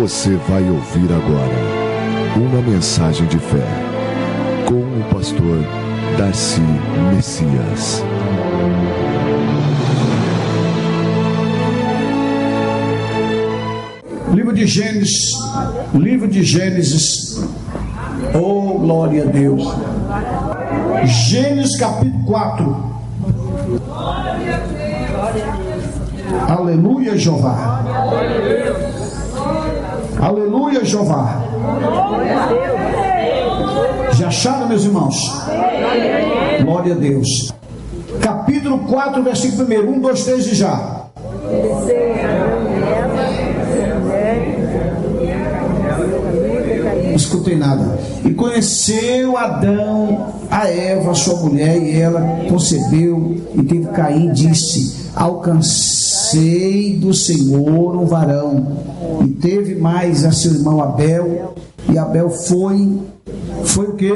Você vai ouvir agora uma mensagem de fé com o pastor Darcy Messias. Livro de Gênesis, oh glória a Deus. Gênesis capítulo 4. Aleluia, Jeová. Aleluia, Jeová. Já acharam, meus irmãos? Glória a Deus. Capítulo 4, versículo 1. 1, 2, 3 e já. Não escutei nada. E conheceu Adão a Eva, sua mulher, e ela concebeu e teve Caim, e disse: alcancei do Senhor um varão. E teve mais a seu irmão Abel, e Abel foi o quê?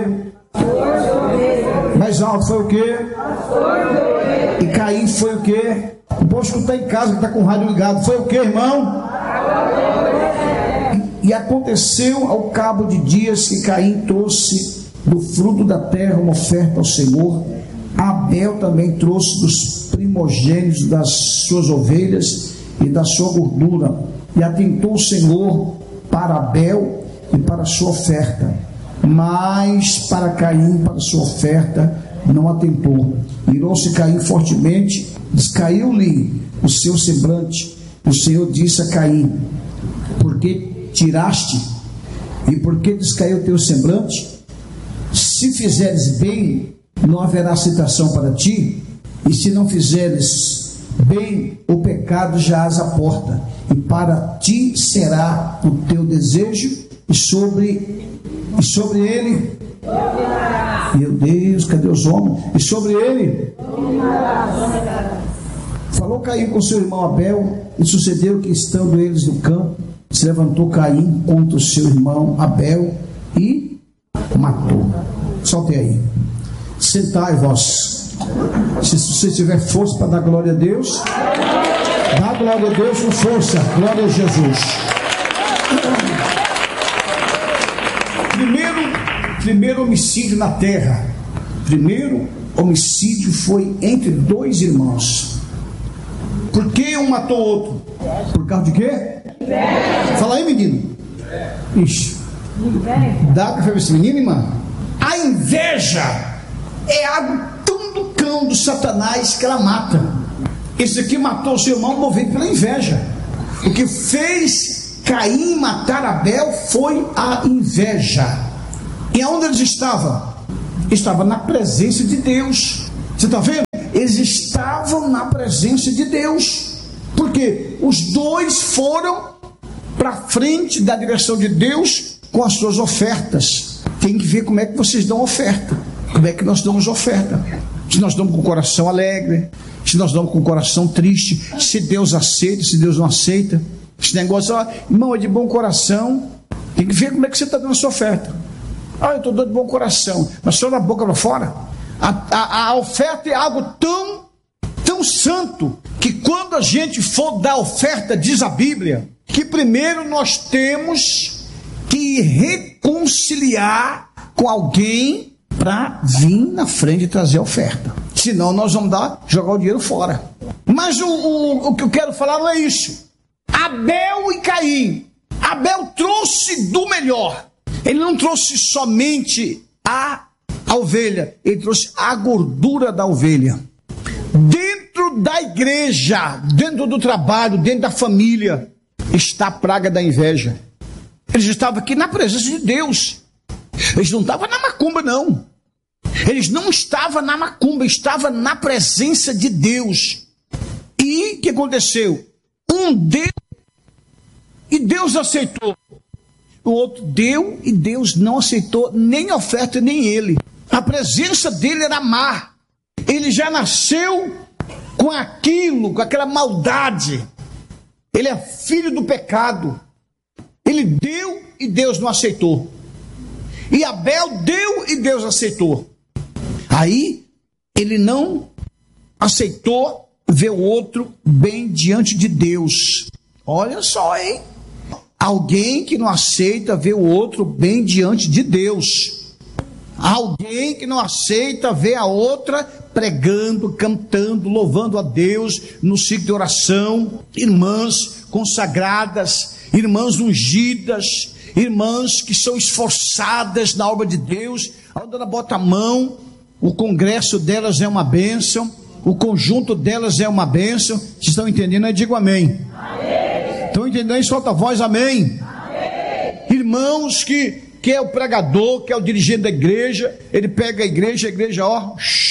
Mais alto, foi o quê? E Caim foi o quê? O povo escutar em casa que está com o rádio ligado. Foi o quê, irmão? E aconteceu ao cabo de dias que Caim trouxe do fruto da terra uma oferta ao Senhor. Abel também trouxe dos primogênitos das suas ovelhas e da sua gordura. E atentou o Senhor para Abel e para a sua oferta, mas para Caim, para a sua oferta, não atentou. Irou-se Caim fortemente, descaiu-lhe o seu semblante. O Senhor disse a Caim: por que tiraste e por que descaiu o teu semblante? Se fizeres bem, não haverá aceitação para ti, e se não fizeres bem, o pecado jaz à porta, e para ti será o teu desejo, e sobre ele, meu Deus, cadê os homens? E sobre ele falou Caim com seu irmão Abel, e sucedeu que, estando eles no campo, se levantou Caim contra o seu irmão Abel e matou. Solte aí. Sentai vós. Se você tiver força para dar glória a Deus, dá glória a Deus com força. Glória a Jesus. Primeiro homicídio na terra. Primeiro homicídio foi entre dois irmãos. Por que um matou o outro? Por causa de quê? Fala aí, menino. Ixi. Dá para ver esse menino, irmã? A inveja é algo tão do cão do Satanás que ela mata. Esse aqui matou o seu irmão movido pela inveja. O que fez Caim matar Abel foi a inveja. E aonde eles estavam? Estava na presença de Deus. Você está vendo? Eles estavam na presença de Deus. Porque os dois foram para frente da direção de Deus com as suas ofertas. Tem que ver como é que vocês dão oferta. Como é que nós damos oferta? Se nós damos com o coração alegre, se nós damos com o coração triste, se Deus aceita, se Deus não aceita. Esse negócio, irmão, é de bom coração. Tem que ver como é que você está dando a sua oferta. Eu estou dando de bom coração, mas só da boca para fora. A oferta é algo tão santo, que quando a gente for dar oferta, diz a Bíblia, que primeiro nós temos que reconciliar com alguém para vir na frente e trazer a oferta. Senão nós vamos jogar o dinheiro fora. Mas o que eu quero falar não é isso. Abel e Caim. Abel trouxe do melhor. Ele não trouxe somente a ovelha, ele trouxe a gordura da ovelha. Dentro da igreja, dentro do trabalho, dentro da família, está a praga da inveja. Eles estavam aqui na presença de Deus. Eles não estavam na macumba, não. Eles não estavam na macumba, estavam na presença de Deus. E o que aconteceu? Um deu e Deus aceitou. O outro deu e Deus não aceitou nem a oferta, nem ele. A presença dele era má. Ele já nasceu com aquilo, com aquela maldade. Ele é filho do pecado. Ele deu e Deus não aceitou. E Abel deu e Deus aceitou. Aí ele não aceitou ver o outro bem diante de Deus. Olha só, hein? Alguém que não aceita ver o outro bem diante de Deus. Alguém que não aceita ver a outra pregando, cantando, louvando a Deus no ciclo de oração. Irmãs consagradas, irmãs ungidas, irmãs que são esforçadas na obra de Deus. Onde ela bota a mão, o congresso delas é uma bênção, o conjunto delas é uma bênção. Vocês estão entendendo? Eu digo amém. Amém. Estão entendendo? Solta a voz, amém. Amém. Irmãos que é o pregador, que é o dirigente da igreja, ele pega a igreja, ó,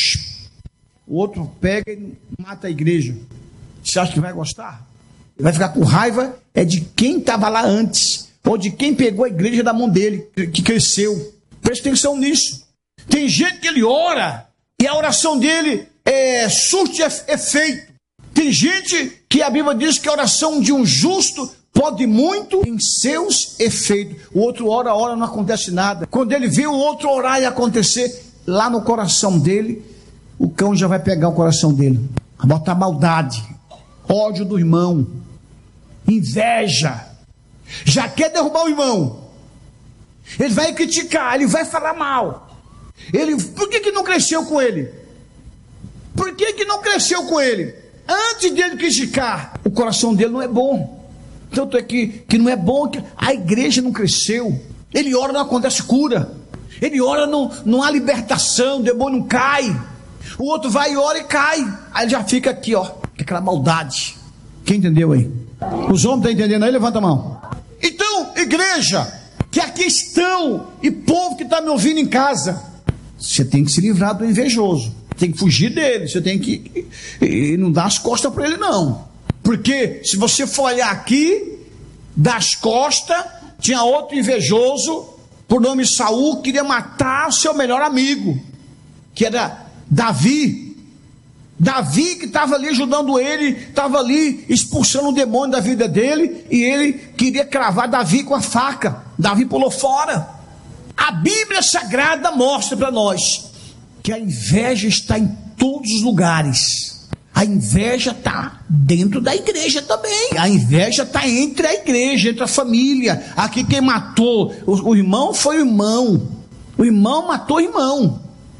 o outro pega e mata a igreja. Você acha que vai gostar? Ele vai ficar com raiva de quem estava lá antes, ou de quem pegou a igreja da mão dele, que cresceu. Preste atenção nisso. Tem gente que ele ora e a oração dele surte efeito. Tem gente que a Bíblia diz que a oração de um justo pode muito em seus efeitos. O outro ora, não acontece nada. Quando ele vê o outro orar e acontecer, lá no coração dele, o cão já vai pegar o coração dele, vai botar maldade, ódio do irmão, inveja, já quer derrubar o irmão. Ele vai criticar, ele vai falar mal. Por que não cresceu com ele? Por que não cresceu com ele? Antes dele criticar, o coração dele não é bom. Tanto é que não é bom, que a igreja não cresceu. Ele ora, não acontece cura. Ele ora, não há libertação, o demônio não cai. O outro vai e ora e cai. Aí ele já fica aqui, ó, com aquela maldade. Quem entendeu aí? Os homens estão entendendo aí? Levanta a mão. Então, igreja, que aqui estão, e povo que está me ouvindo em casa, você tem que se livrar do invejoso. Tem que fugir dele. Você tem que e não dar as costas para ele, não. Porque se você for olhar aqui, das costas, tinha outro invejoso, por nome Saul, queria matar o seu melhor amigo, que era Davi. Davi que estava ali ajudando ele, estava ali expulsando o demônio da vida dele, e ele queria cravar Davi com a faca. Davi pulou fora. A Bíblia Sagrada mostra para nós que a inveja está em todos os lugares. A inveja está dentro da igreja também. A inveja está entre a igreja, entre a família. Aqui quem matou o irmão foi o irmão. O irmão matou o irmão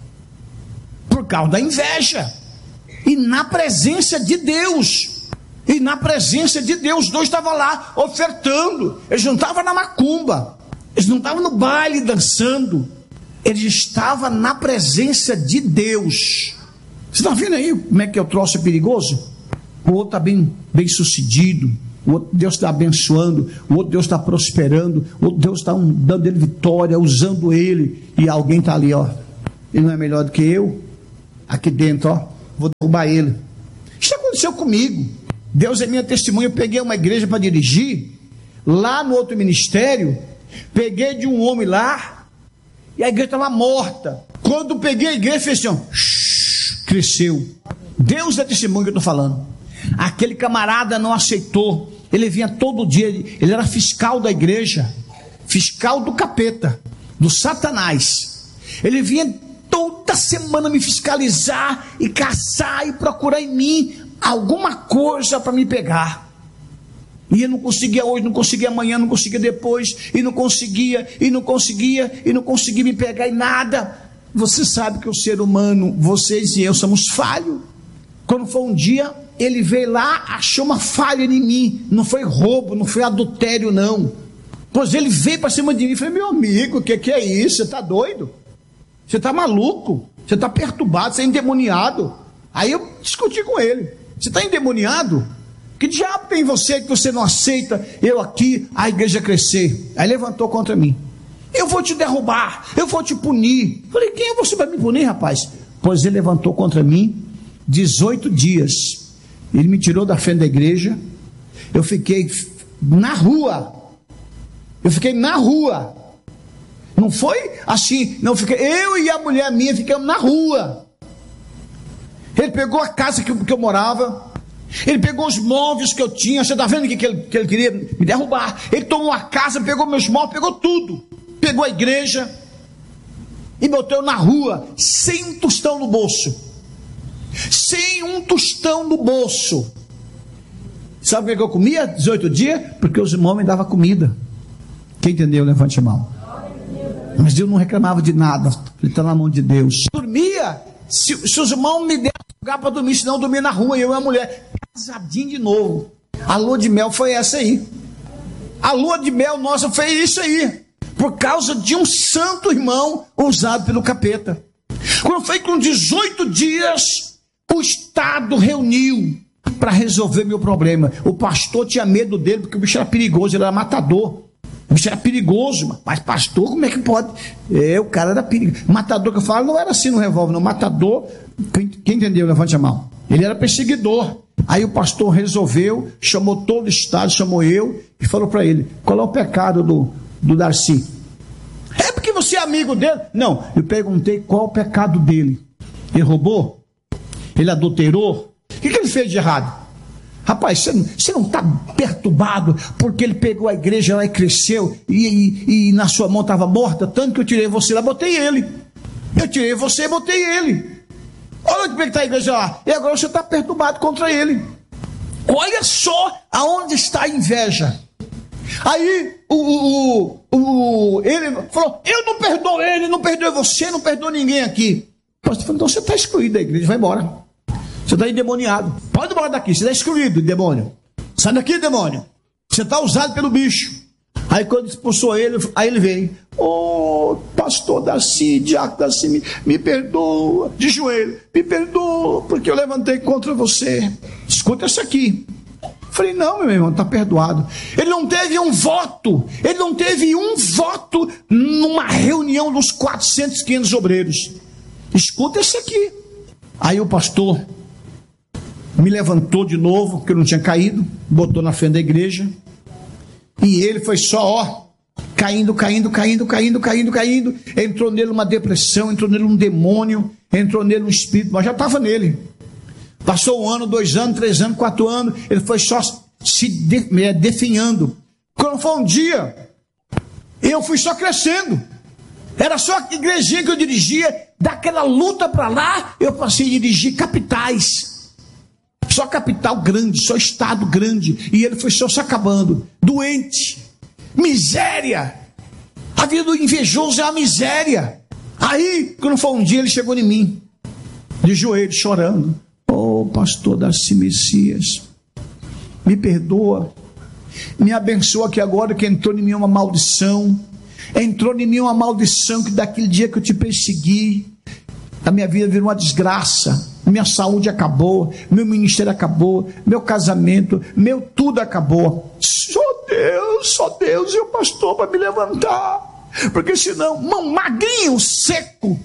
por causa da inveja. E na presença de Deus. E na presença de Deus, os dois estavam lá ofertando. Eles não estavam na macumba. Eles não estavam no baile dançando. Eles estavam na presença de Deus. Você está vendo aí como é que o troço é perigoso? O outro está bem sucedido, o outro Deus está abençoando, o outro Deus está prosperando, o outro Deus está dando ele vitória, usando ele, e alguém está ali, ó, ele não é melhor do que eu, aqui dentro, ó, vou derrubar ele. Isso aconteceu comigo. Deus é minha testemunha. Eu peguei uma igreja para dirigir, lá no outro ministério, peguei de um homem lá, e a igreja estava morta. Quando peguei a igreja, fez assim, ó, cresceu. Deus é testemunho que eu estou falando. Aquele camarada não aceitou. Ele vinha todo dia, ele era fiscal da igreja, fiscal do capeta, do Satanás. Ele vinha toda semana me fiscalizar e caçar e procurar em mim alguma coisa para me pegar. E eu não conseguia hoje, não conseguia amanhã, não conseguia depois, e não conseguia me pegar em nada. Você sabe que o ser humano, vocês e eu somos falhos. Quando foi um dia, ele veio lá, achou uma falha em mim. Não foi roubo, não foi adultério, não. Pois ele veio para cima de mim e falei, meu amigo, o que é isso? Você está doido? Você está maluco? Você está perturbado, você é endemoniado. Aí eu discuti com ele. Você está endemoniado? Que diabo tem em você que você não aceita eu aqui, a igreja crescer? Aí levantou contra mim. Eu vou te derrubar, eu vou te punir. Falei, quem é você para me punir, rapaz? Pois ele levantou contra mim 18 dias. Ele me tirou da frente da igreja. Eu fiquei na rua. Não foi assim, não fiquei. Eu e a mulher minha ficamos na rua. Ele pegou a casa que eu morava. Ele pegou os móveis que eu tinha. Você está vendo que ele queria me derrubar? Ele tomou a casa, pegou meus móveis, pegou tudo. Pegou a igreja e botou na rua, sem um tostão no bolso. Sem um tostão no bolso. Sabe o que eu comia 18 dias? Porque os irmãos me davam comida. Quem entendeu? Levante a mão. Mas eu não reclamava de nada. Ele está na mão de Deus. Dormia. Se os irmãos me dessem lugar para dormir, senão eu dormia na rua, eu e a mulher. Casadinho de novo. A lua de mel foi essa aí. A lua de mel nossa foi isso aí. Por causa de um santo irmão usado pelo capeta. Quando foi com 18 dias, o Estado reuniu para resolver meu problema. O pastor tinha medo dele, porque o bicho era perigoso, ele era matador. O bicho era perigoso, mas pastor, como é que pode? O cara era perigoso. Matador que eu falo não era assim no revólver, não. Matador, quem entendeu? Levante a mão. Ele era perseguidor. Aí o pastor resolveu, chamou todo o Estado, chamou eu e falou para ele: qual é o pecado do Darcy? É porque você é amigo dele? Não, eu perguntei qual é o pecado dele. Ele roubou? Ele adulterou? O que ele fez de errado? Rapaz, você não está perturbado porque ele pegou a igreja lá e cresceu e na sua mão estava morta, tanto que eu tirei você lá, botei ele. Eu tirei você e botei ele. Olha como é que está a igreja lá. E agora você está perturbado contra ele. Olha só aonde está a inveja. Aí ele falou: eu não perdoo ele, não perdoo você, não perdoo ninguém aqui. O pastor falou: então você está excluído da igreja, vai embora. Você está endemoniado. Pode embora daqui, você está excluído, demônio. Sai daqui, demônio. Você está usado pelo bicho. Aí quando expulsou ele, aí ele veio: ô pastor Darcy, diácono Darcy, me perdoa, de joelho, me perdoa, porque eu levantei contra você. Escuta isso aqui. Falei: não, meu irmão, está perdoado. Ele não teve um voto, numa reunião dos 400, 500 obreiros. Escuta isso aqui. Aí o pastor me levantou de novo, porque eu não tinha caído, botou na frente da igreja, e ele foi só, caindo, entrou nele uma depressão, entrou nele um demônio, entrou nele um espírito, mas já estava nele. Passou 1 ano, 2 anos, 3 anos, 4 anos, ele foi só se definhando. Quando foi um dia, eu fui só crescendo. Era só a igrejinha que eu dirigia, daquela luta para lá, eu passei a dirigir capitais. Só capital grande, só estado grande. E ele foi só se acabando. Doente, miséria. A vida do invejoso é a miséria. Aí, quando foi um dia, ele chegou em mim, de joelho, chorando: ô pastor Darcy Messias, me perdoa, me abençoa, que agora que entrou em mim uma maldição. Entrou em mim uma maldição, que daquele dia que eu te persegui, a minha vida virou uma desgraça. Minha saúde acabou, meu ministério acabou, meu casamento, meu tudo acabou. Só Deus e o pastor para me levantar, porque senão, magrinho, seco.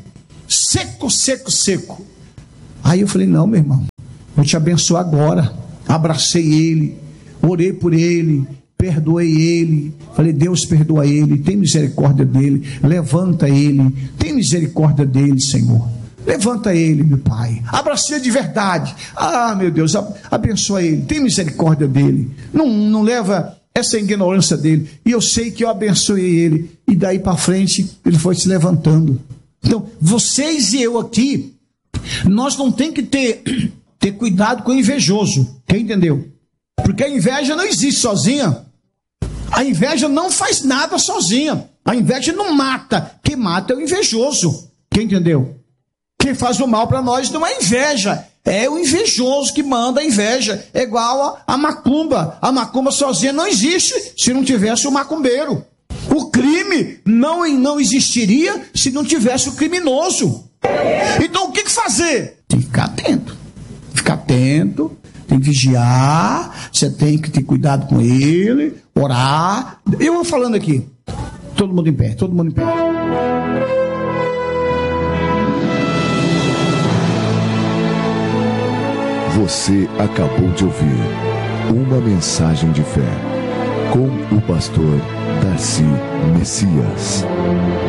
Aí eu falei: não, meu irmão, vou te abençoar agora. Abracei ele, orei por ele, perdoei ele. Falei: Deus, perdoa ele, tem misericórdia dele, levanta ele, tem misericórdia dele, Senhor. Levanta ele, meu Pai. Abracei de verdade. Ah, meu Deus, abençoa ele, tem misericórdia dele. Não leva essa ignorância dele. E eu sei que eu abençoei ele. E daí para frente ele foi se levantando. Então, vocês e eu aqui, nós não tem que ter cuidado com o invejoso. Quem entendeu? Porque a inveja não existe sozinha. A inveja não faz nada sozinha. A inveja não mata. Quem mata é o invejoso. Quem entendeu? Quem faz o mal para nós não é inveja, é o invejoso que manda a inveja. É igual a macumba. A macumba sozinha não existe se não tivesse o macumbeiro. O crime não existiria se não tivesse o criminoso. Então o que fazer? Tem que ficar atento. Tem que vigiar, você tem que ter cuidado com ele, orar. Eu vou falando aqui. Todo mundo em pé. Você acabou de ouvir uma mensagem de fé com o pastor Darcy Messias.